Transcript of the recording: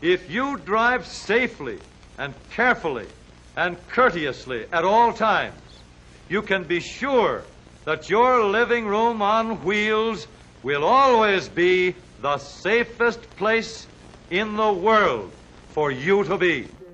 If you drive safely and carefully and courteously at all times, you can be sure that your living room on wheels will always be the safest place in the world for you to be.